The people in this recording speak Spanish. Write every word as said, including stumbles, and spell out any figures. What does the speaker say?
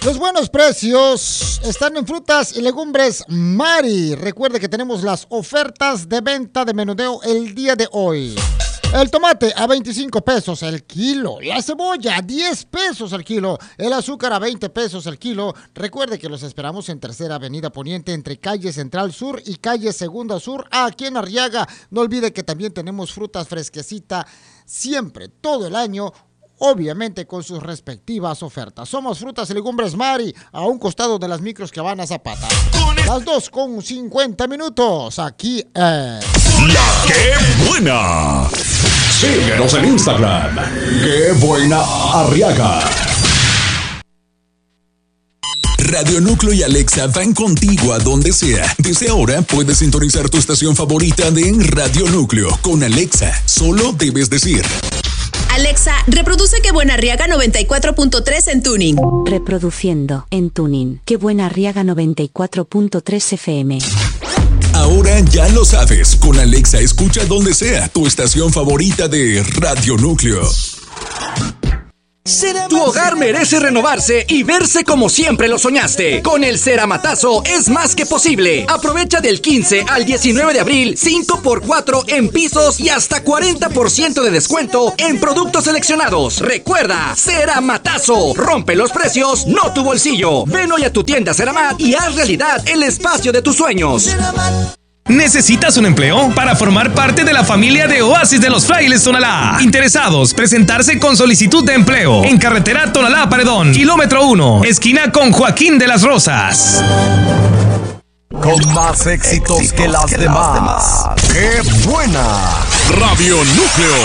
Los buenos precios están en frutas y legumbres Mari. Recuerde que tenemos las ofertas de venta de menudeo el día de hoy. El tomate a veinticinco pesos el kilo. La cebolla a diez pesos el kilo. El azúcar a veinte pesos el kilo. Recuerde que los esperamos en Tercera Avenida Poniente entre calle Central Sur y calle Segunda Sur aquí en Arriaga. No olvide que también tenemos frutas fresquecita siempre, todo el año. Obviamente con sus respectivas ofertas. Somos Frutas y Legumbres Mari, a un costado de las micros que van a Zapata. Las dos con cincuenta minutos. Aquí es... ¡La Qué Buena! Síguenos en Instagram. ¡Qué Buena Arriaga! Radio Núcleo y Alexa van contigo a donde sea. Desde ahora puedes sintonizar tu estación favorita de Radio Núcleo. Con Alexa, solo debes decir... Alexa, reproduce Qué Buena Arriaga noventa y cuatro punto tres en Tuning. Reproduciendo en Tuning. Qué Buena Arriaga noventa y cuatro punto tres F M. Ahora ya lo sabes. Con Alexa escucha donde sea tu estación favorita de Radio Núcleo. Tu hogar merece renovarse y verse como siempre lo soñaste. Con el Ceramatazo es más que posible. Aprovecha del quince al diecinueve de abril cinco por cuatro en pisos y hasta cuarenta por ciento de descuento en productos seleccionados. Recuerda, Ceramatazo. Rompe los precios, no tu bolsillo. Ven hoy a tu tienda Ceramat y haz realidad el espacio de tus sueños. ¿Necesitas un empleo? Para formar parte de la familia de Oasis de los Frailes Tonalá. Interesados, presentarse con solicitud de empleo en carretera Tonalá Paredón, kilómetro uno, esquina con Joaquín de las Rosas. Con más éxitos, éxitos que, las, que demás. las demás. ¡Qué Buena! Radio Núcleo.